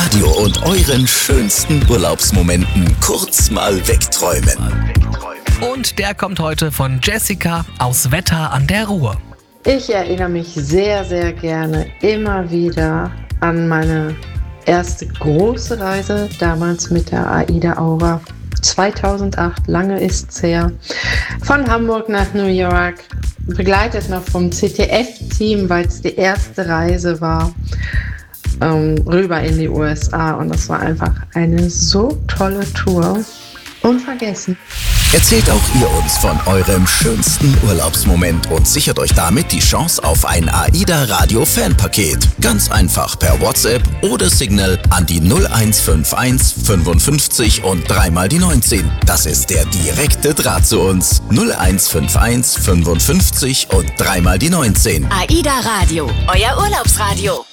Radio und euren schönsten Urlaubsmomenten kurz mal wegträumen. Und der kommt heute von Jessica aus Wetter an der Ruhr. Ich erinnere mich sehr, sehr gerne immer wieder an meine erste große Reise, damals mit der AIDA Aura. 2008, lange ist's her, von Hamburg nach New York, begleitet noch vom ZDF-Team, weil es die erste Reise war, rüber in die USA. Und das war einfach eine so tolle Tour. Unvergessen. Erzählt auch ihr uns von eurem schönsten Urlaubsmoment und sichert euch damit die Chance auf ein AIDA Radio Fanpaket. Ganz einfach per WhatsApp oder Signal an die 0151 55 und 3 mal die 19. Das ist der direkte Draht zu uns. 0151 55 und 3 mal die 19. AIDA Radio, euer Urlaubsradio.